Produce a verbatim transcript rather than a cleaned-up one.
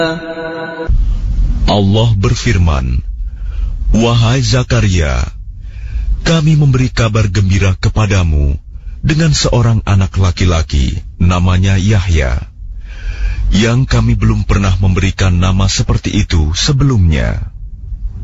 Allah berfirman, "Wahai Zakaria, kami memberi kabar gembira kepadamu dengan seorang anak laki-laki namanya Yahya, yang kami belum pernah memberikan nama seperti itu sebelumnya.